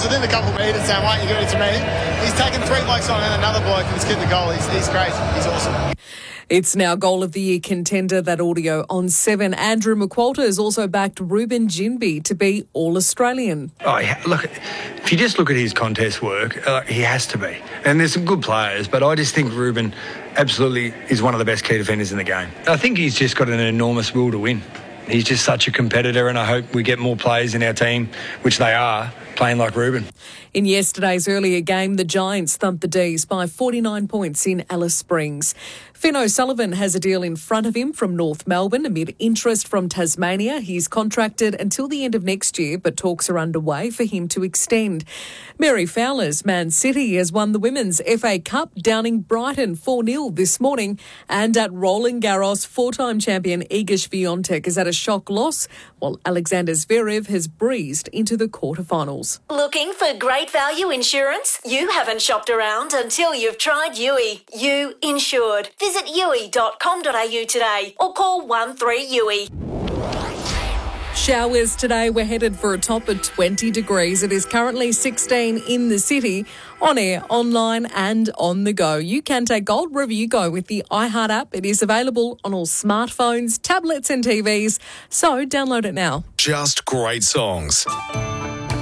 was within a couple of metres saying, why aren't you giving it to me? He's taken 3 blokes on and another bloke and he's kicked the goal. He's crazy. He's awesome. It's now Goal of the Year contender, that audio on 7. Andrew McQualter has also backed Ruben Ginbey to be All-Australian. Oh, yeah, look, if you just look at his contest work, he has to be. And there's some good players, but I just think Ruben absolutely is one of the best key defenders in the game. I think he's just got an enormous will to win. He's just such a competitor, and I hope we get more players in our team, which they are, playing like Ruben. In yesterday's earlier game, the Giants thumped the D's by 49 points in Alice Springs. Finn O'Sullivan has a deal in front of him from North Melbourne amid interest from Tasmania. He's contracted until the end of next year, but talks are underway for him to extend. Mary Fowler's Man City has won the Women's FA Cup, downing Brighton 4-0 this morning. And at Roland Garros, 4-time champion Iga Swiatek is at a shock loss, while Alexander Zverev has breezed into the quarterfinals. Looking for great value insurance? You haven't shopped around until you've tried Yui. You insured. Visit yui.com.au today or call 13-YUI. Showers today. We're headed for a top of 20 degrees. It is currently 16 in the city, on air, online and on the go. You can take Gold wherever you go with the iHeart app. It is available on all smartphones, tablets and TVs, so download it now. Just great songs.